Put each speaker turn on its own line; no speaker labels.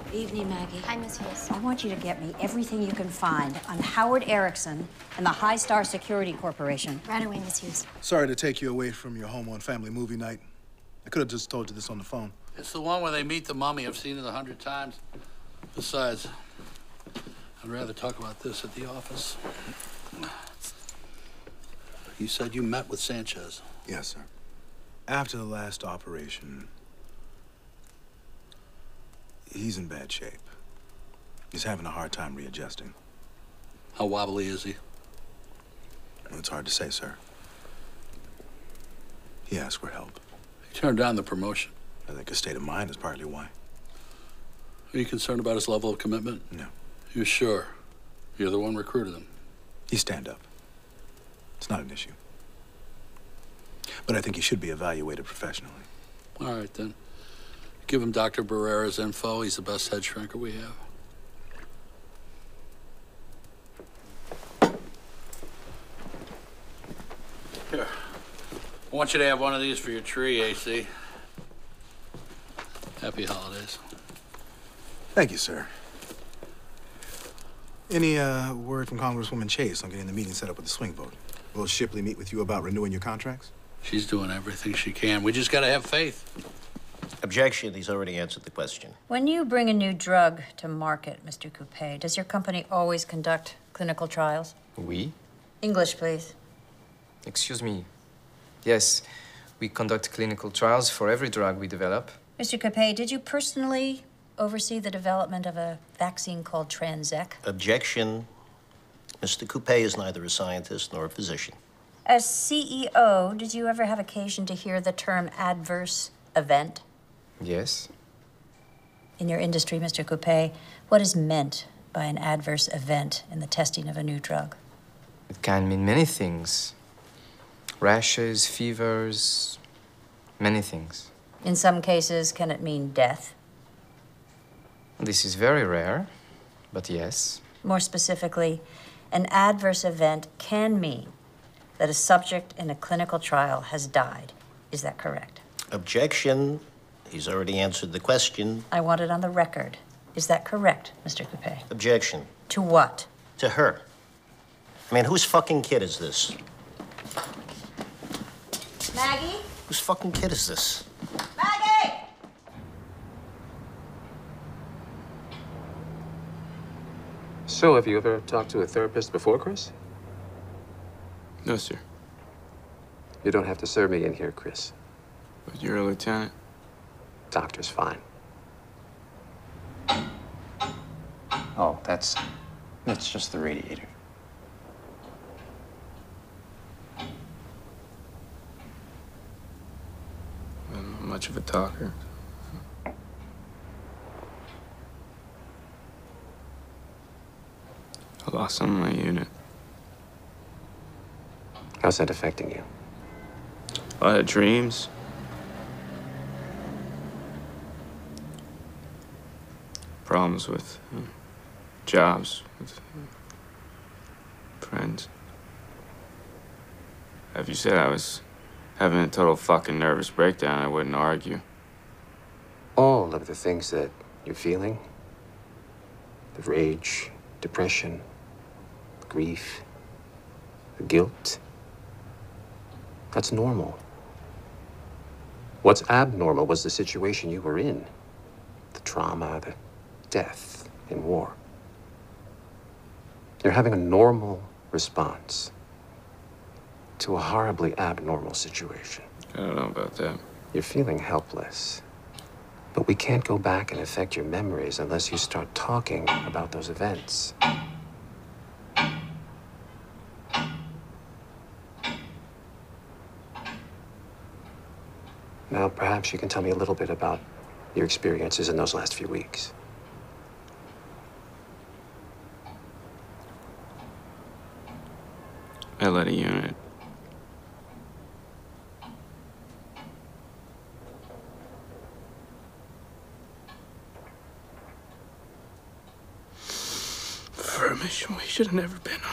Evening, Maggie.
Hi, Miss Hughes.
I want you to get me everything you can find on Howard Erickson and the High Star Security Corporation.
Right away, Miss Hughes.
Sorry to take you away from your home on family movie night. I could have just told you this on the phone.
It's the one where they meet the mummy. I've seen it 100 times. Besides, I'd rather talk about this at the office. You said you met with Sanchez.
Yes, sir. After the last operation, he's in bad shape. He's having a hard time readjusting.
How wobbly is he?
It's hard to say, sir. He asked for help.
He turned down the promotion.
I think his state of mind is partly why.
Are you concerned about his level of commitment?
No.
You're sure? You're the one recruited him.
He's stand-up. It's not an issue. But I think he should be evaluated professionally.
All right, then. Give him Dr. Barrera's info. He's the best head shrinker we have. Here. I want you to have one of these for your tree, AC. Happy holidays.
Thank you, sir. Any word from Congresswoman Chase on getting the meeting set up with the swing vote? Will Shipley meet with you about renewing your contracts?
She's doing everything she can. We just gotta have faith.
Objection. He's already answered the question.
When you bring a new drug to market, Mr. Coupe, does your company always conduct clinical trials?
Oui.
English, please.
Excuse me. Yes, we conduct clinical trials for every drug we develop.
Mr. Coupe, did you personally oversee the development of a vaccine called Transec?
Objection. Mr. Coupe is neither a scientist nor a physician.
As CEO, did you ever have occasion to hear the term adverse event?
Yes.
In your industry, Mr. Coupe, what is meant by an adverse event in the testing of a new drug?
It can mean many things. Rashes, fevers, many things.
In some cases, can it mean death?
This is very rare, but yes.
More specifically, an adverse event can mean that a subject in a clinical trial has died. Is that correct?
Objection. He's already answered the question.
I want it on the record. Is that correct, Mr. Coupe?
Objection.
To what?
To her. I mean, whose fucking kid is this?
Maggie?
Whose fucking kid is this?
Maggie!
So, have you ever talked to a therapist before, Chris?
No, sir.
You don't have to serve me in here, Chris.
But you're a lieutenant.
Doctor's fine.
Oh, that's just the radiator.
I'm not much of a talker. I lost some of my unit.
How's that affecting you?
A lot of dreams. Problems with jobs, with friends. If you said I was having a total fucking nervous breakdown, I wouldn't argue.
All of the things that you're feeling, the rage, depression, grief, the guilt, that's normal. What's abnormal was the situation you were in. The trauma, the death in war. You're having a normal response to a horribly abnormal situation.
I don't know about that.
You're feeling helpless. But we can't go back and affect your memories unless you start talking about those events. Now, perhaps you can tell me a little bit about your experiences in those last few weeks.
I led a unit. For a mission we should have never been